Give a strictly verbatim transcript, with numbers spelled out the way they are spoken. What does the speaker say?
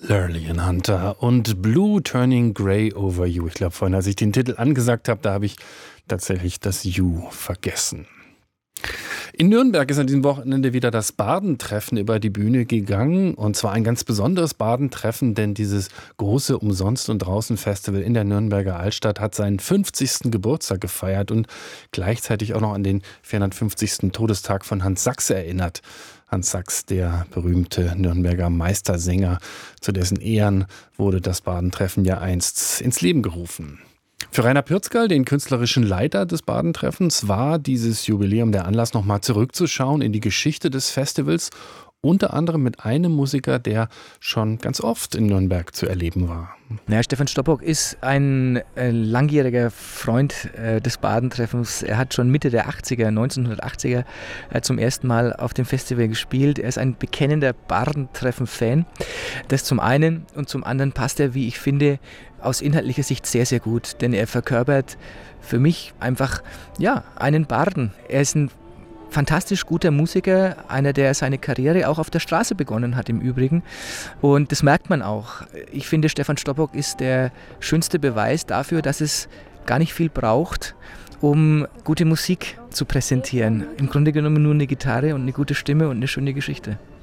Lurleen Hunter und Blue Turning Grey Over You. Ich glaube, vorhin, als ich den Titel angesagt habe, da habe ich tatsächlich das You vergessen. In Nürnberg ist an diesem Wochenende wieder das Bardentreffen über die Bühne gegangen. Und zwar ein ganz besonderes Bardentreffen, denn dieses große Umsonst- und Draußen-Festival in der Nürnberger Altstadt hat seinen fünfzigsten Geburtstag gefeiert und gleichzeitig auch noch an den vierhundertfünfzigsten Todestag von Hans Sachs erinnert. Hans Sachs, der berühmte Nürnberger Meistersänger, zu dessen Ehren wurde das Bardentreffen ja einst ins Leben gerufen. Für Rainer Pürzgerl, den künstlerischen Leiter des Badentreffens, war dieses Jubiläum der Anlass, nochmal zurückzuschauen in die Geschichte des Festivals, unter anderem mit einem Musiker, der schon ganz oft in Nürnberg zu erleben war. Ja, Stefan Stoppock ist ein äh, langjähriger Freund äh, des Badentreffens. Er hat schon Mitte der achtziger, neunzehnhundertachtziger äh, zum ersten Mal auf dem Festival gespielt. Er ist ein bekennender Badentreffen-Fan. Das zum einen, und zum anderen passt er, wie ich finde, aus inhaltlicher Sicht sehr, sehr gut. Denn er verkörpert für mich einfach, ja, einen Barden. Er ist ein fantastisch guter Musiker, einer, der seine Karriere auch auf der Straße begonnen hat im Übrigen. Und das merkt man auch. Ich finde, Stefan Stoppock ist der schönste Beweis dafür, dass es gar nicht viel braucht, um gute Musik zu präsentieren. Im Grunde genommen nur eine Gitarre und eine gute Stimme und eine schöne Geschichte.